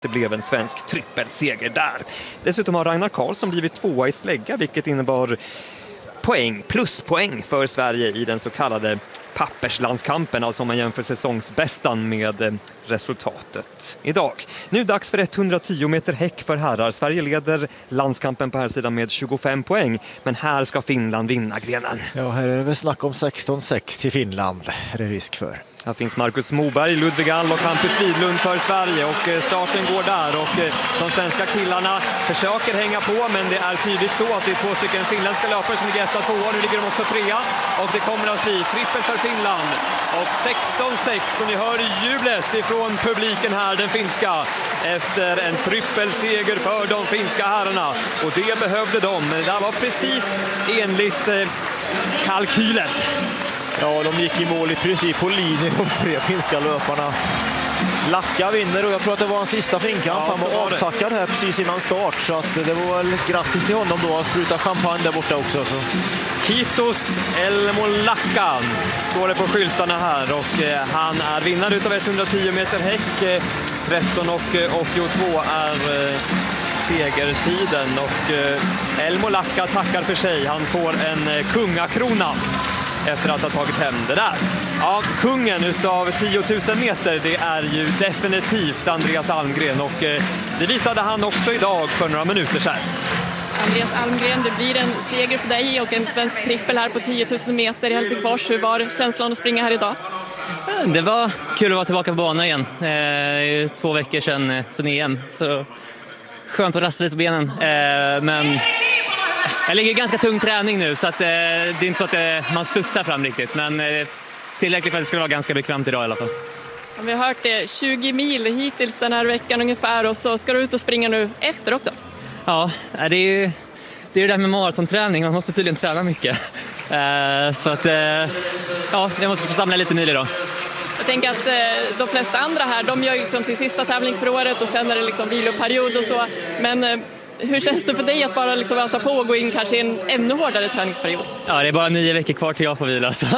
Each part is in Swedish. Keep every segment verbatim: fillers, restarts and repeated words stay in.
Det blev en svensk trippelseger där. Dessutom har Ragnar Karlsson blivit tvåa i slägga, vilket innebar poäng, pluspoäng för Sverige i den så kallade papperslandskampen, alltså om man jämför säsongsbästan med resultatet idag. Nu dags för etthundratio meter häck för herrar. Sverige leder landskampen på här sidan med tjugofem poäng, men här ska Finland vinna grenen. Ja, här är det väl snack om sexton sex till Finland, är det risk för. Här finns Marcus Moberg, Ludvig All och Hampus Widlund för Sverige och starten går där och de svenska killarna försöker hänga på, men det är tydligt så att det är två stycken finländska löpare som ligger etta, tvåa, nu ligger de också trea och det kommer att bli trippel för Finland och sexton sex, och ni hör jublet ifrån publiken här, den finska, efter en trippelseger för de finska herrarna, och det behövde de, men det var precis enligt eh, kalkylen. Ja, de gick i mål i princip på linjen, de tre finska löparna. Lacka vinner och jag tror att det var en sista finkamp. Ja, han var avtackad här precis innan start, så att det var väl grattis till honom då att spruta champagne där borta också. Så. Kiitos Elmo Lacka står det på skyltarna här och eh, han är vinnare utav etthundratio meter häck. Eh, tretton åttiotvå är eh, segertiden och eh, Elmo Lacka tackar för sig. Han får en eh, kungakrona efter att ha tagit hem det där. Ja, kungen utav tiotusen meter, det är ju definitivt Andreas Almgren och eh, det visade han också idag för några minuter sedan. Andreas Almgren, det blir en seger för dig och en svensk trippel här på tiotusen meter i Helsingfors. Hur var känslan att springa här idag? Det var kul att vara tillbaka på banan igen. Eh, två veckor sedan, sedan E M, så skönt att rasta lite på benen. Eh, men jag ligger i ganska tung träning nu, så att, eh, det är inte så att eh, man studsar fram riktigt. Men eh, tillräckligt för att det skulle vara ganska bekvämt idag i alla fall. Ja, vi har hört det, tjugo mil hittills den här veckan ungefär, och så ska du ut och springa nu efter också. Ja, det är ju det, är det där med maratonträning. Man måste tydligen träna mycket. Eh, så att, eh, ja, jag måste få samla lite mil idag. Jag tänker att eh, de flesta andra här, de gör liksom sin sista tävling för året och sen är det liksom viloperiod och så. Men eh, hur känns det för dig att bara liksom ösa på och gå in kanske i en ännu hårdare träningsperiod? Ja, det är bara nio veckor kvar till jag får vila. Så.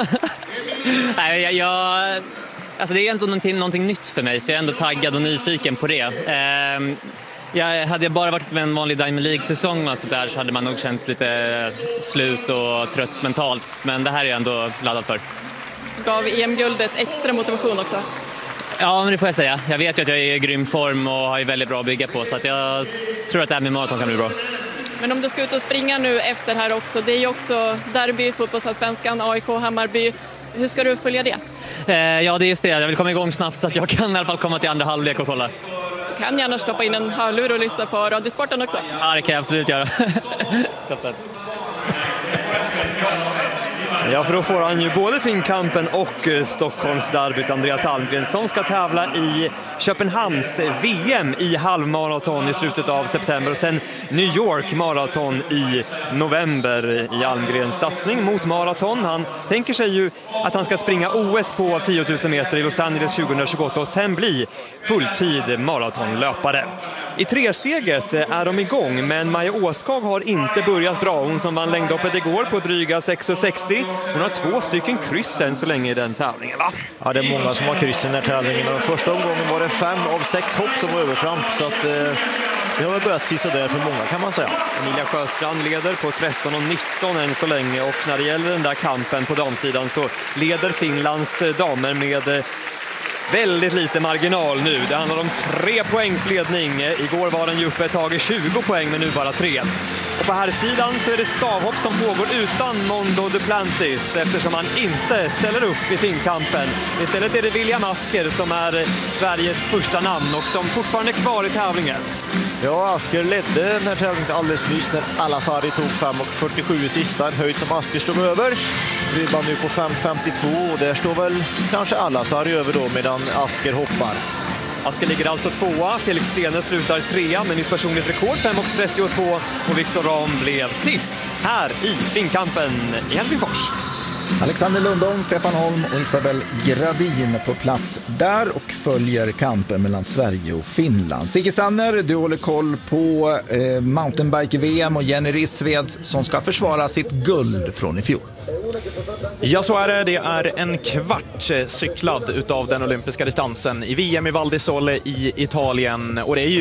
Nej, jag, jag, alltså det är ändå någonting, någonting nytt för mig, så jag är ändå taggad och nyfiken på det. Eh, jag hade jag bara varit med en vanlig Diamond League-säsong och så, där, så hade man nog känt lite slut och trött mentalt. Men det här är jag ändå laddad för. Gav E M-guldet extra motivation också? Ja, men det får jag säga. Jag vet ju att jag är i grym form och har ju väldigt bra att bygga på, så att jag tror att det här med maraton kan bli bra. Men om du ska ut och springa nu efter här också, det är ju också derby, fotbollsallsvenskan, A I K, Hammarby. Hur ska du följa det? Eh, ja, det är just det. Jag vill komma igång snabbt så att jag kan i alla fall komma till andra halvlek och kolla. Du kan gärna stoppa in en hörlur och lyssna på Radiosporten också. Ja, det kan jag absolut göra. Ja, för då får han ju både Finnkampen och Stockholms derbyt, Andreas Almgren, som ska tävla i Köpenhamns V M i halvmaraton i slutet av september och sen New York maraton i november i Almgrens satsning mot maraton. Han tänker sig ju att han ska springa O S på tiotusen meter i Los Angeles tjugohundratjugoåtta och sen bli fulltid maratonlöpare. I tresteget är de igång, men Maja Åskag har inte börjat bra. Hon som vann längdhoppet igår på dryga sex sextio. Hon har två stycken kryss än så länge i den tävlingen, va? Ja, det är många som har kryss i den här tävlingen. Och första omgången var det fem av sex hopp som var övertramp, så att eh, det har börjat sisa där för många, kan man säga. Emilia Sjöstrand leder på tretton och nitton än så länge, och när det gäller den där kampen på damsidan så leder Finlands damer med väldigt lite marginal nu. Det handlar om tre poängs ledning. Igår var den ju uppe ett tag i tjugo poäng, men nu bara tre. Och på här sidan så är det stavhopp som pågår utan Mondo Duplantis, eftersom han inte ställer upp i Finnkampen. Istället är det William Asker som är Sveriges första namn och som fortfarande är kvar i tävlingen. Ja, Asker ledde den här tävlingen alldeles nyss när Alasari tog fem fyrtiosju i sista. En höjd som Asker stod över. Ribban nu på fem femtiotvå och där står väl kanske Alasari över då medan Asker hoppar. Asker ligger alltså tvåa, Felix Stene slutar trea med nytt personligt rekord fem trettiotvå och Viktor Ram blev sist här i Finnkampen i Helsingfors. Alexander Lundholm, Stefan Holm och Isabel Gradin på plats där och följer kampen mellan Sverige och Finland. Sigge Sanner, du håller koll på eh, mountainbike-V M och Jenny Rissveds som ska försvara sitt guld från i fjol. Ja, så är det. Det är en kvart cyklad utav den olympiska distansen i V M i Val di Sole i Italien, och det är ju